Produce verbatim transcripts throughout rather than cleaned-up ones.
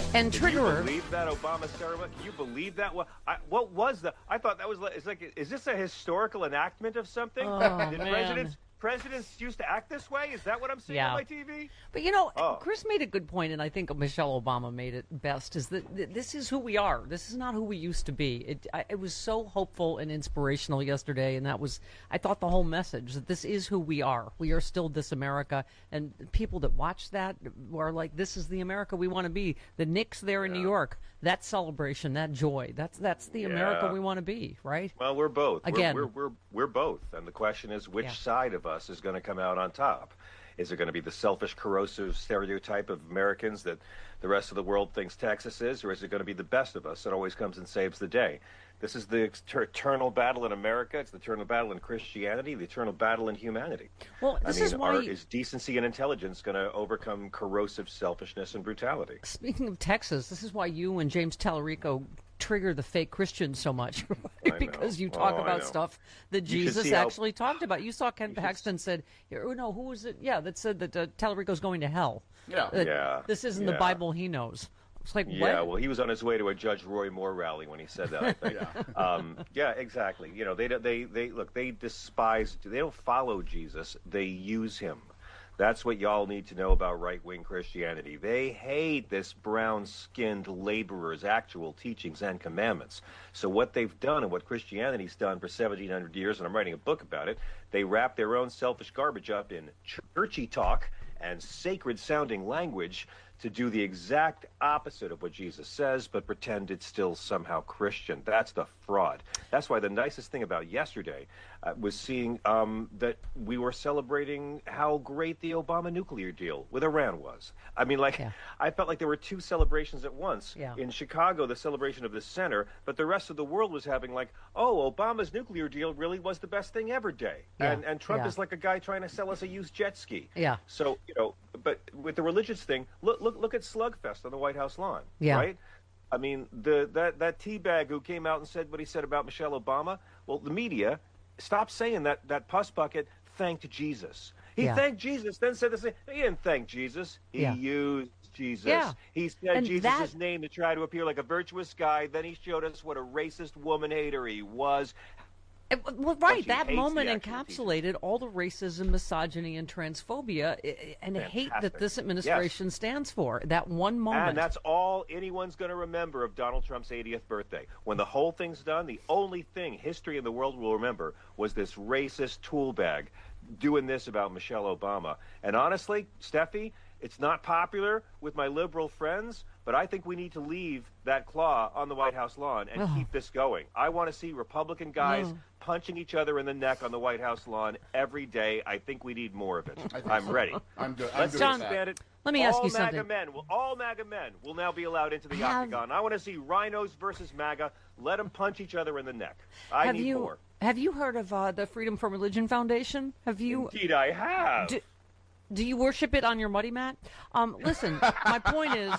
And Can triggerer. you believe that Obama ceremony? Can you believe that? What, I, what was the? I thought that was like, it's like, is this a historical enactment of something? Oh, Did man. presidents presidents used to act this way? Is that what I'm seeing Yeah. on my T V? But, you know, Oh. Chris made a good point, and I think Michelle Obama made it best, is that th- this is who we are. This is not who we used to be. It, I, it was so hopeful and inspirational yesterday, and that was, I thought, the whole message, that this is who we are. We are still this America, and people that watch that are like, this is the America we want to be. The Knicks there in Yeah. New York, that celebration, that joy, that's that's the America Yeah. we want to be, right? Well, we're both. Again. We're, we're, we're, we're both. And the question is, which Yeah. side of us is going to come out on top? Is it going to be the selfish, corrosive stereotype of Americans that the rest of the world thinks Texas is, or is it going to be the best of us that always comes and saves the day? This is the ex- eternal battle in America. It's the eternal battle in Christianity, the eternal battle in humanity. Well, this I mean, is why... are, is decency and intelligence going to overcome corrosive selfishness and brutality? Speaking of Texas, this is why you and James Tallarico trigger the fake Christians so much, I because know. you talk Oh, I about know. stuff that You should Jesus see how- actually talked about. You saw Ken Paxton said, oh, no, who was it? Yeah, that said that uh, Tallarico's going to hell. Yeah. That Yeah, This isn't yeah. the Bible he knows. It's like, Yeah, what? well, he was on his way to a Judge Roy Moore rally when he said that. I think. yeah. Um, yeah, exactly. You know, they they they look. They despise. They don't follow Jesus. They use him. That's what y'all need to know about right-wing Christianity. They hate this brown-skinned laborer's actual teachings and commandments. So what they've done and what Christianity's done for seventeen hundred years, and I'm writing a book about it, they wrap their own selfish garbage up in churchy talk and sacred-sounding language to do the exact opposite of what Jesus says, but pretend it's still somehow Christian. That's the fraud. That's why the nicest thing about yesterday uh, was seeing um, that we were celebrating how great the Obama nuclear deal with Iran was. I mean, like, Yeah. I felt like there were two celebrations at once. Yeah. In Chicago, the celebration of the center, but the rest of the world was having like, oh, Obama's nuclear deal really was the best thing ever day. Yeah. And, and Trump Yeah. is like a guy trying to sell us a used jet ski. Yeah. So, you know, but with the religious thing, look look look at Slugfest on the White House lawn. Yeah. Right? I mean, the that that teabag who came out and said what he said about Michelle Obama, well, the media stopped saying that that pus bucket thanked Jesus. He Yeah. thanked Jesus, then said the same. He didn't thank Jesus. He Yeah. used Jesus. Yeah. He said And Jesus' that- name to try to appear like a virtuous guy. Then he showed us what a racist woman hater he was. Uh, Well, right. she That hates moment the actual encapsulated all the racism, misogyny, and transphobia i- and hate that Fantastic. this administration stands for. That one moment. And that's all anyone's going to remember of Donald Trump's eightieth birthday. When the whole thing's done, the only thing history in the world will remember was this racist tool bag doing this about Michelle Obama. And honestly, Steffi, it's not popular with my liberal friends, but I think we need to leave that claw on the White House lawn and Oh. keep this going. I want to see Republican guys No. punching each other in the neck on the White House lawn every day. I think we need more of it. I think I'm so. ready. I'm good. I'm Let's good John, with expand that. it. let me all ask you MAGA something. Men will, all MAGA men will now be allowed into the Have- octagon. I want to see rhinos versus MAGA. Let them punch each other in the neck. I have need you more. have you heard of uh, the Freedom from Religion Foundation? Have you? Indeed, I have. Do, do you worship it on your muddy mat? Um, listen, my point is,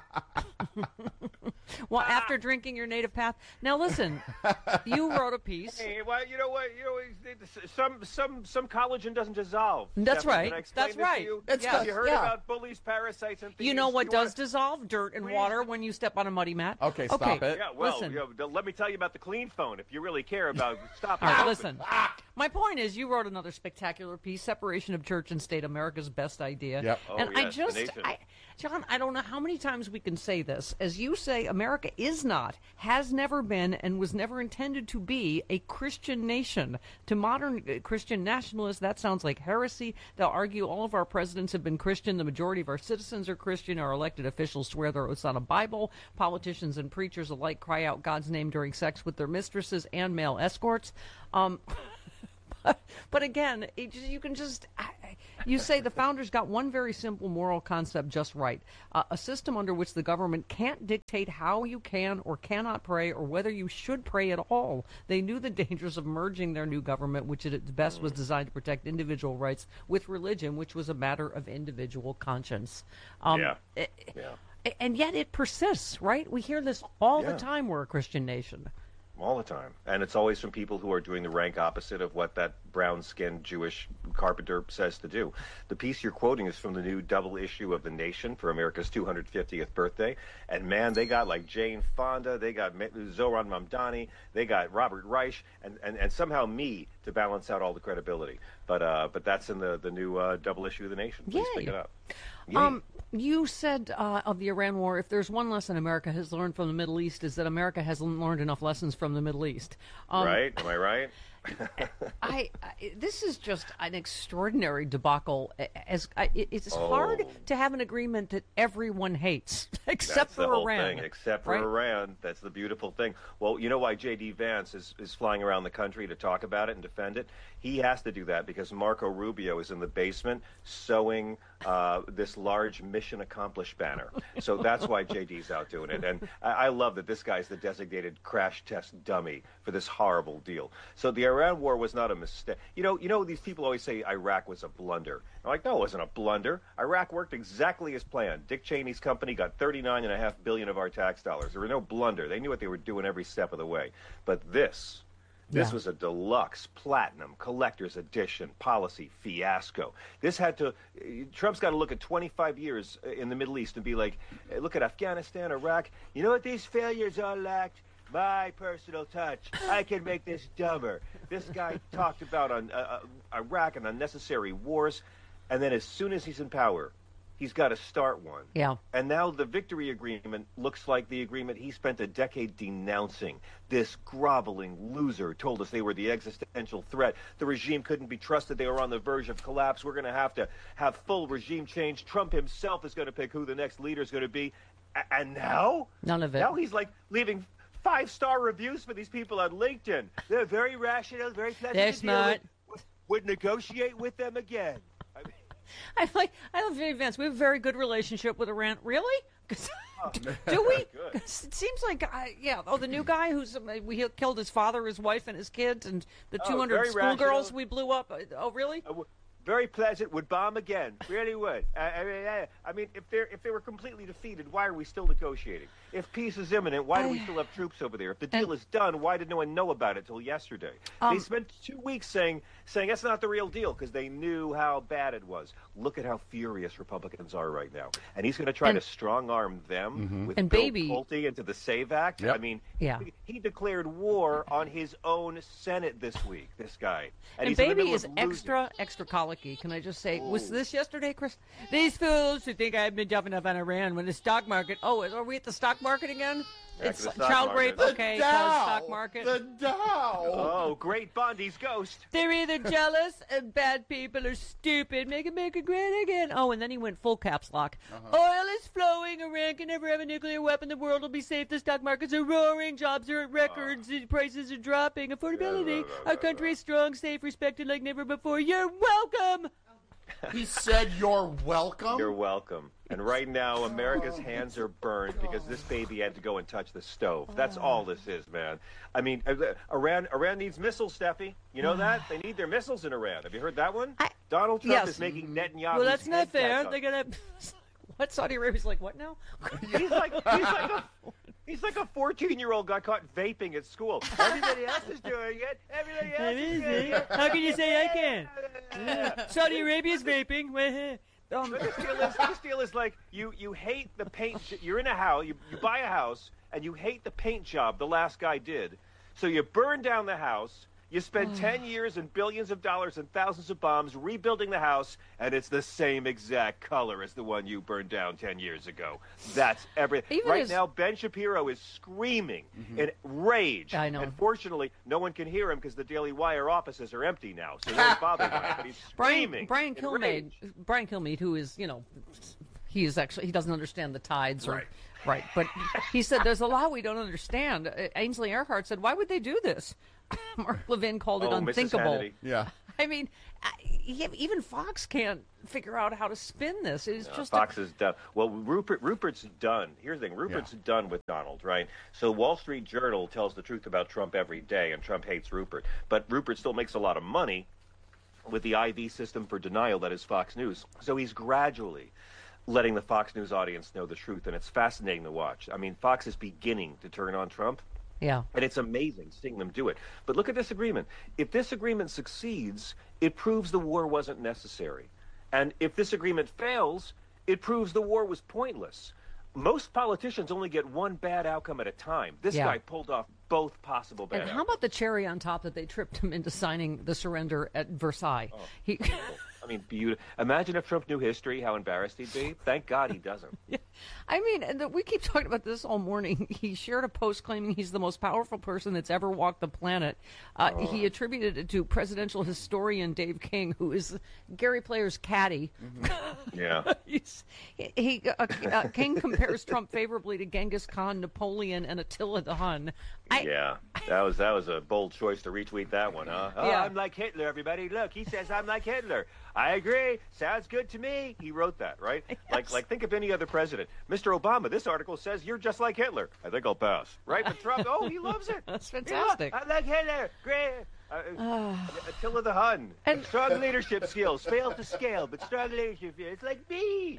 well, after drinking your native path. Now, listen, you wrote a piece. Hey, well, you know what? You know, it's- some some some collagen doesn't dissolve. That's Stephanie. right. Can I explain That's this right. To you? That's Have good. you heard Yeah. about bullies, parasites, and thieves? You know what You does wanna- dissolve? Dirt and Please. water when you step on a muddy mat. Okay, stop it. Yeah, well, listen. you know, don't- let me tell you about the clean phone if you really care about. Stop. All right, it. listen. My point is, you wrote another spectacular piece, "Separation of Church and State: America's Best Idea." Yep. Oh, and I yes, the just, nation. I, John, I don't know how many times we can say this. As you say, America is not, has never been, and was never intended to be a Christian nation. To modern uh, Christian nationalists, that sounds like heresy. They'll argue all of our presidents have been Christian. The majority of our citizens are Christian. Our elected officials swear their oaths on a Bible. Politicians and preachers alike cry out God's name during sex with their mistresses and male escorts. Um, but, but again, it just, you can just, I, I- you say the founders got one very simple moral concept just right. Uh, a system under which the government can't dictate how you can or cannot pray or whether you should pray at all. They knew the dangers of merging their new government, which at its best was designed to protect individual rights, with religion, which was a matter of individual conscience. Um, Yeah. eh, Yeah. And yet it persists, right? We hear this all the Yeah. time. We're a Christian nation. All the time. And it's always from people who are doing the rank opposite of what that brown-skinned Jewish carpenter says to do. The piece you're quoting is from the new double issue of The Nation for America's two hundred fiftieth birthday. And, man, they got, like, Jane Fonda, they got Zohran Mamdani, they got Robert Reich, and, and, and somehow me to balance out all the credibility. But uh, but that's in the, the new uh, double issue of The Nation. Please Yay. pick it up. Yay. Um, you said uh, of the Iran war, if there's one lesson America has learned from the Middle East, is that America hasn't learned enough lessons from the Middle East. Um, right? Am I right? I, I this is just an extraordinary debacle. As I, it's Oh. hard to have an agreement that everyone hates, except That's for the whole Iran. thing, except for right? Iran. That's the beautiful thing. Well, you know why J D. Vance is, is flying around the country to talk about it and defend it? He has to do that because Marco Rubio is in the basement sewing uh, this large mission accomplished banner. So that's why J D's out doing it. And I, I love that this guy's the designated crash test dummy for this horrible deal. So the Iran war was not a mistake. You know, you know, these people always say Iraq was a blunder. I'm like, no, it wasn't a blunder. Iraq worked exactly as planned. Dick Cheney's company got thirty-nine and a half billion of our tax dollars. There were no blunder. They knew what they were doing every step of the way. But this, this Yeah. was a deluxe, platinum, collector's edition policy fiasco. This had to, Trump's got to look at twenty-five years in the Middle East and be like, hey, look at Afghanistan, Iraq. You know what these failures all lacked? My personal touch. I can make this dumber. This guy talked about on, uh, uh, Iraq and unnecessary wars, and then as soon as he's in power, he's got to start one. Yeah. And now the victory agreement looks like the agreement he spent a decade denouncing. This groveling loser told us they were the existential threat. The regime couldn't be trusted. They were on the verge of collapse. We're going to have to have full regime change. Trump himself is going to pick who the next leader is going to be. A- and now? None of it. Now he's like leaving five-star reviews for these people on LinkedIn. They're very rational, very pleasant They're to deal smart. with. Would negotiate with them again. I mean, I like. I love J D. Vance. We have a very good relationship with Iran. Really? 'Cause- do we? Good. 'Cause it seems like, uh, yeah. Oh, the new guy who's uh, we killed his father, his wife, and his kids, and the Oh, two hundred very schoolgirls rational. we blew up. Uh, Oh, really? Uh, w- very pleasant. Would bomb again. Really would. I, I mean, I, I mean, if they if they were completely defeated, why are we still negotiating? If peace is imminent, why do we I- still have troops over there? If the deal And- is done, why did no one know about it till yesterday? Um, they spent two weeks saying saying that's not the real deal because they knew how bad it was. Look at how furious Republicans are right now, and he's going to try And- to strong arm them with And Bill baby- Pulte into the SAVE Act. Yep. I mean, Yeah. he, he declared war on his own Senate this week. This guy, And, he's in the baby middle is of losing. extra, extra colicky. Can I just say, was this yesterday, Chris? These fools who think I've been jumping up on Iran when the stock market. Oh, are we at the stock market again? Back It's to the stock child market. rape. Okay, the cause Dow, stock market. The Dow. Oh, great Bondi's ghost. They're either jealous and bad people or stupid. Make America great again. Oh, and then he went full caps lock. Oil is flowing. Iran can never have a nuclear weapon. The world will be safe. The stock markets are roaring. Jobs are at records. Prices are dropping. Affordability. Our country is strong, safe, respected like never before. You're welcome. He said, "You're welcome." You're welcome. And right now, America's hands are burned because this baby had to go and touch the stove. That's all this is, man. I mean, uh, Iran Iran needs missiles, Steffi. You know that? They need their missiles in Iran. Have you heard that one? I- Donald Trump yes. is making Netanyahu. Well, that's not fair. They're gonna. What? Saudi Arabia's like, what now? He's like he's like a he's like a fourteen-year-old got caught vaping at school. Everybody else is doing it. Everybody else is doing it. How can you say I can? Saudi Arabia's vaping. Um, But this deal is, this deal is like you, you hate the paint. You're in a house. You, you buy a house and you hate the paint job the last guy did. So you burn down the house. You spend ten years and billions of dollars and thousands of bombs rebuilding the house, and it's the same exact color as the one you burned down ten years ago. That's everything. Even Right as- now, Ben Shapiro is screaming in rage. I know. Unfortunately, no one can hear him because the Daily Wire offices are empty now, so no one's bothered by it. But he's Brian screaming. Brian in Kilmeade, rage. Brian Kilmeade, who is, you know, he is actually he doesn't understand the tides, or, Right. right? But he said there's a lot we don't understand. Uh, Ainsley Earhart said, "Why would they do this?" Mark Levin called it Oh, Missus unthinkable. Hannity. Yeah. I mean, I, he- even Fox can't figure out how to spin this. It's Uh, just Fox is done. Well, Rupert Rupert's done. Here's the thing: Rupert's Yeah. done with Donald, right? So Wall Street Journal tells the truth about Trump every day, and Trump hates Rupert. But Rupert still makes a lot of money with the I V system for denial that is Fox News. So he's gradually letting the Fox News audience know the truth, and it's fascinating to watch. I mean, Fox is beginning to turn on Trump. Yeah. And it's amazing seeing them do it. But look at this agreement. If this agreement succeeds, it proves the war wasn't necessary. And if this agreement fails, it proves the war was pointless. Most politicians only get one bad outcome at a time. This Yeah. guy pulled off both possible bad And how outcomes. about the cherry on top that they tripped him into signing the surrender at Versailles? Oh, he, I mean, beautiful. Imagine if Trump knew history, how embarrassed he'd be. Thank God he doesn't. I mean, and the, we keep talking about this all morning. He shared a post claiming he's the most powerful person that's ever walked the planet. Uh, Oh. He attributed it to presidential historian Dave King, who is Gary Player's caddy. Yeah. He's, he, he uh, uh, King compares Trump favorably to Genghis Khan, Napoleon, and Attila the Hun. I, Yeah, that was that was a bold choice to retweet that one, huh? Oh, Yeah. I'm like Hitler, everybody. Look, he says I'm like Hitler. I agree. Sounds good to me. He wrote that, right? Like, like think of any other president. Mister Obama, this article says you're just like Hitler. I think I'll pass. Right? But Trump, oh, he loves it. That's He loves- fantastic. I'm like Hitler. Great. Uh, Attila the Hun. And- strong leadership skills. Failed to scale, but strong leadership. It's like me.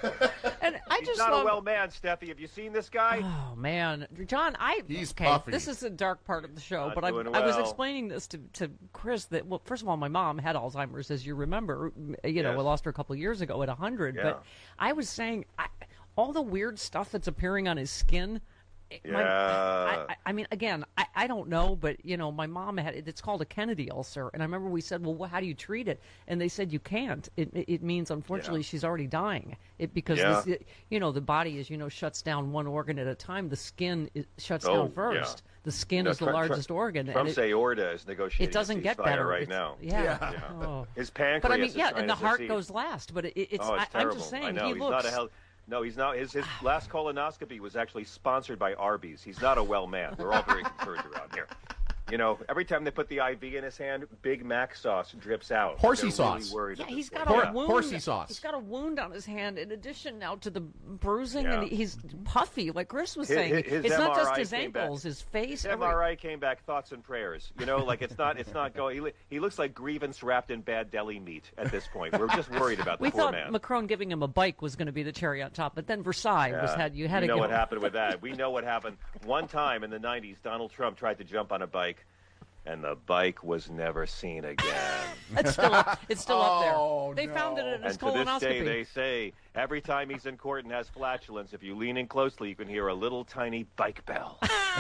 And I He's just not love, a well man, Steffi. Have you seen this guy? Oh man, John, I He's okay. puffy. This is a dark part of the show, Not but I, doing I was well. explaining this to, to Chris that well, first of all, my mom had Alzheimer's, as you remember. You know, Yes. we lost her a couple of years ago at a hundred. Yeah. But I was saying, I, all the weird stuff that's appearing on his skin. it- my- Yeah. I, I, I mean, again, I, I don't know, but you know, my mom had it. It's called a Kennedy ulcer, and I remember we said, "Well, wh- how do you treat it?" And they said, "You can't. It it, it means, unfortunately, Yeah. she's already dying. It because Yeah. this, it, you know, the body, as you know, shuts down one organ at a time. The skin is, shuts Oh, down first. yeah. The skin No, is the Trump- largest Trump- organ. and Trump's it, aorta is negotiating it doesn't a get ceasefire better right It's- now. Yeah. Yeah. Yeah. Oh. His pancreas. But I mean, is yeah, trying and the to heart secede. goes last. But it, it's, Oh, it's I, terrible. I'm just saying, I know. he he's looks. not a hell. No, he's not. His, his last colonoscopy was actually sponsored by Arby's. He's not a well man. We're all very concerned around here. You know, every time they put the I V in his hand, Big Mac sauce drips out. Horsey They're sauce. Really worried Yeah, at this he's got point. a Yeah. wound. Horsey sauce. He's got a wound on his hand in addition now to the bruising, Yeah. and he's puffy, like Chris was His- saying. his it's not just M R I his came back. ankles, his face. His every- M R I came back thoughts and prayers. You know, like it's not it's not going. He, li- he looks like grievance wrapped in bad deli meat at this point. We're just worried about the We poor thought man. Macron giving him a bike was going to be the cherry on top, but then Versailles was Yeah. had you had we to know go. what happened with that. We know what happened. One time in the nineties, Donald Trump tried to jump on a bike, and the bike was never seen again. It's still up, it's still up Oh, there. They found it no. in his And to this colonoscopy. day, they say every time he's in court and has flatulence, if you lean in closely, you can hear a little tiny bike bell.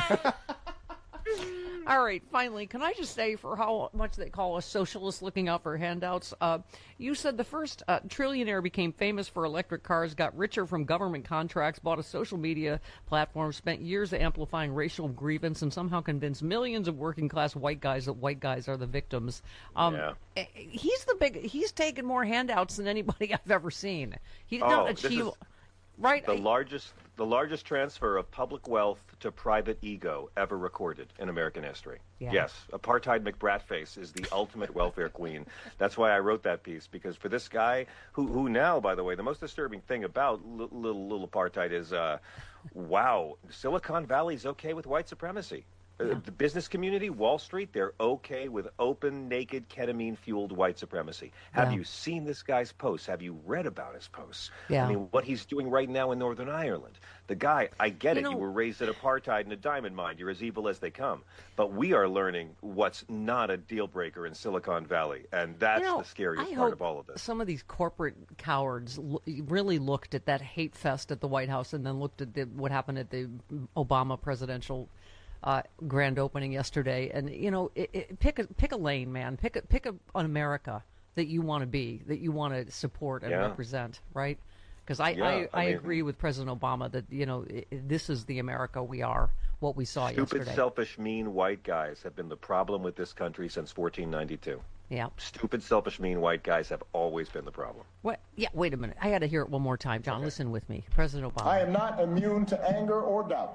All right, finally, can I just say for how much they call us socialists looking out for handouts? Uh, you said the first uh, trillionaire became famous for electric cars, got richer from government contracts, bought a social media platform, spent years amplifying racial grievance, and somehow convinced millions of working class white guys that white guys are the victims. Um, Yeah. eh, He's the big. He's taken more handouts than anybody I've ever seen. He did Oh, not this achieve. is Right. The largest, the largest transfer of public wealth to private ego ever recorded in American history. Yeah. Yes, apartheid McBratface is the ultimate welfare queen. That's why I wrote that piece, because for this guy, who, who now, by the way, the most disturbing thing about little little, little apartheid is, uh, wow, Silicon Valley's okay with white supremacy. Uh, the business community, Wall Street, they're okay with open, naked, ketamine-fueled white supremacy. Have Yeah. you seen this guy's posts? Have you read about his posts? Yeah. I mean, what he's doing right now in Northern Ireland. The guy, I get You it. know- you were raised in apartheid and a diamond mine. You're as evil as they come. But we are learning what's not a deal breaker in Silicon Valley, and that's You know, the scariest I part hope of all of this. Some of these corporate cowards l- really looked at that hate fest at the White House and then looked at the, what happened at the Obama presidential uh, grand opening yesterday. And you know, it, it, pick a pick a lane, man. Pick a, pick a, an America that you want to be, that you want to support and Yeah. represent, right? Because I, Yeah, I, I I mean- agree with President Obama that you know i i- this is the America we are. What we saw Stupid, yesterday. selfish, mean white guys have been the problem with this country since fourteen ninety-two. Yeah. Stupid, selfish, mean white guys have always been the problem. What? Yeah. Wait a minute. I had to hear it one more time, John. Listen with me, President Obama. I am not immune to anger or doubt.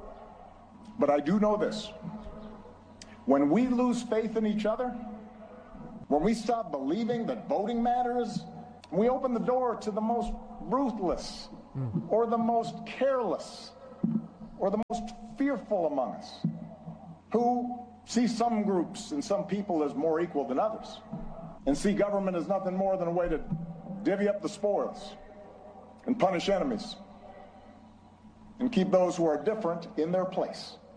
But I do know this. When we lose faith in each other, when we stop believing that voting matters, we open the door to the most ruthless or the most careless or the most fearful among us, who see some groups and some people as more equal than others, and see government as nothing more than a way to divvy up the spoils and punish enemies and keep those who are different in their place.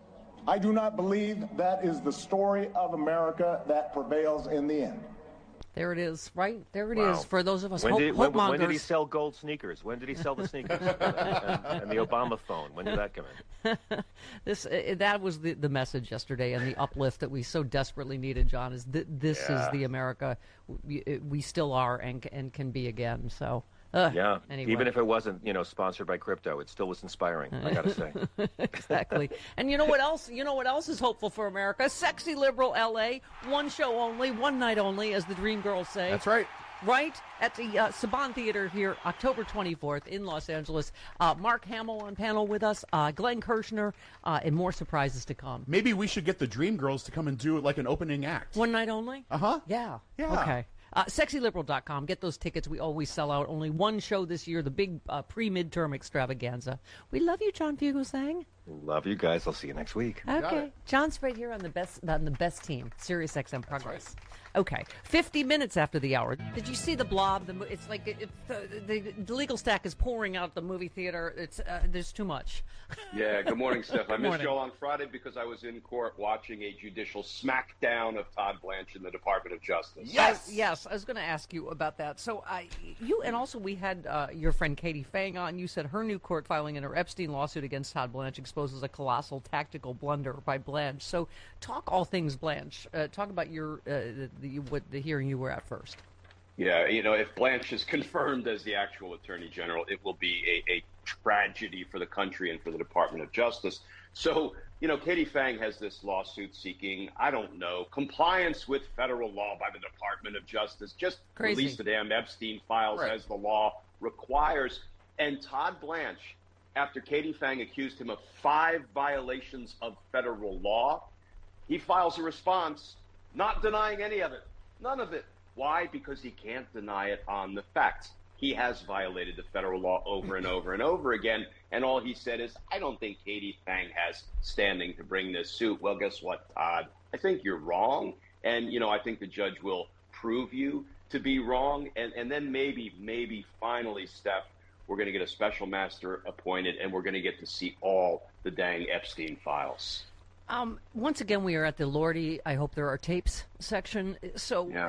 I do not believe that is the story of America that prevails in the end. There it is, right? There it Wow. is for those of us When hope, did, when, hope when did he mongers. sell gold sneakers? When did he sell the sneakers? and, and, and the Obama phone. When did that come in? This uh, that was the, the message yesterday, and the uplift that we so desperately needed, John, is th- this Yeah. is the America we, we still are and and can be again. So uh, Yeah. anyway. Even if it wasn't, you know, sponsored by crypto, it still was inspiring. I got to say. Exactly. And you know what else? You know what else is hopeful for America? Sexy liberal L A, one show only, one night only, as the Dream Girls say. That's right. Right at the uh, Saban Theater here, October twenty-fourth in Los Angeles. Uh, Mark Hamill on panel with us, uh, Glenn Kirshner, uh, and more surprises to come. Maybe we should get the Dream Girls to come and do like an opening act. One night only? Uh-huh. Yeah. Yeah. Okay. Uh, sexy liberal dot com. Get those tickets. We always sell out. Only one show this year, the big uh, pre-midterm extravaganza. We love you, John Fugelsang. Love you guys. I'll see you next week. Okay. it. John's right here on the best on the best team, Sirius X M Progress. Okay. fifty minutes after the hour. Did you see the blob? The, mo- it's like it, it, the, the legal stack is pouring out the movie theater. It's uh, there's too much. Yeah, good morning, Steph. I missed morning. y'all on Friday because I was in court watching a judicial smackdown of Todd Blanche in the Department of Justice. Yes. I, yes, I was going to ask you about that. So, I, you and also we had uh, your friend Katie Fang on. You said her new court filing in her Epstein lawsuit against Todd Blanche exposes a colossal tactical blunder by Blanche. So, talk all things Blanche. Uh, talk about your uh, the, the, what the hearing you were at first. Yeah, you know, if Blanche is confirmed as the actual Attorney General, it will be a, a tragedy for the country and for the Department of Justice. So, you know, Katie Fang has this lawsuit seeking, I don't know, compliance with federal law by the Department of Justice. Just Crazy. release the damn Epstein files Right. as the law requires. And Todd Blanche, after Katie Fang accused him of five violations of federal law, he files a response not denying any of it. None of it. Why? Because he can't deny it on the facts. He has violated the federal law over and over and over again, and all he said is, I don't think Katie Fang has standing to bring this suit. Well, guess what, Todd? I think you're wrong, and, you know, I think the judge will prove you to be wrong, and, and then maybe, maybe finally, Steph, we're going to get a special master appointed, and we're going to get to see all the dang Epstein files. Um, once again, we are at the Lordy, I hope there are tapes section. So Yeah. uh,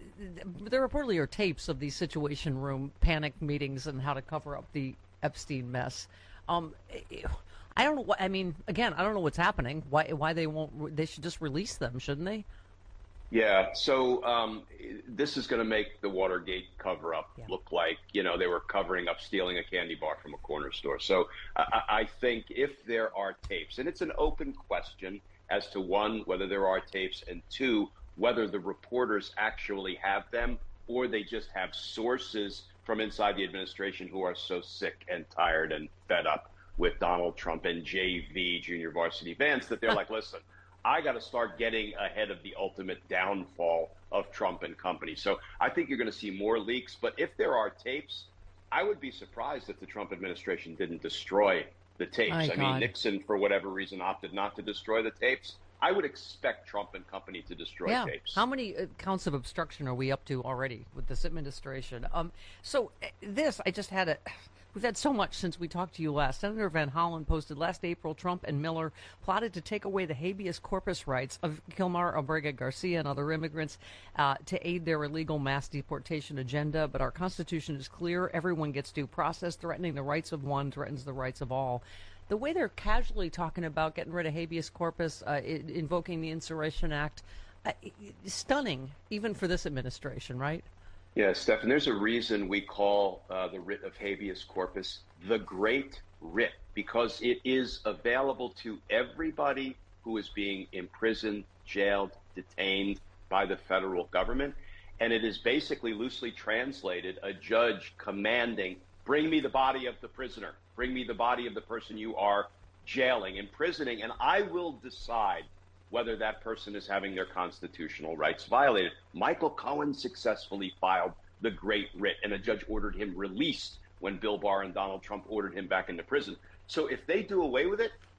there reportedly are tapes of these Situation Room panic meetings and how to cover up the Epstein mess. Um, I don't know what, I mean, again, I don't know what's happening. Why, why they won't, they should just release them, shouldn't they? Yeah, so um, this is going to make the Watergate cover-up Yeah. look like, you know, they were covering up stealing a candy bar from a corner store. So I, I think if there are tapes, and it's an open question as to, one, whether there are tapes, and two, whether the reporters actually have them or they just have sources from inside the administration who are so sick and tired and fed up with Donald Trump and J V, Junior Varsity Vance, that they're like, listen, I got to start getting ahead of the ultimate downfall of Trump and company. So I think you're going to see more leaks. But if there are tapes, I would be surprised if the Trump administration didn't destroy the tapes. My I mean, God. Nixon, for whatever reason, opted not to destroy the tapes. I would expect Trump and company to destroy Yeah. tapes. How many uh, counts of obstruction are we up to already with this administration? Um, so uh, this, I just had a. We've had so much since we talked to you last. Senator Van Hollen posted last April, Trump and Miller plotted to take away the habeas corpus rights of Kilmar, Obrega, Garcia, and other immigrants uh, to aid their illegal mass deportation agenda. But our Constitution is clear. Everyone gets due process. Threatening the rights of one threatens the rights of all. The way they're casually talking about getting rid of habeas corpus, uh, I- invoking the Insurrection Act, uh, stunning, even for this administration, right? Yeah, Stephan, there's a reason we call uh, the writ of habeas corpus the Great Writ, because it is available to everybody who is being imprisoned, jailed, detained by the federal government. And it is basically, loosely translated, a judge commanding, bring me the body of the prisoner, bring me the body of the person you are jailing, imprisoning, and I will decide whether that person is having their constitutional rights violated. Michael Cohen successfully filed the Great Writ, and a judge ordered him released when Bill Barr and Donald Trump ordered him back into prison. So if they do away with it,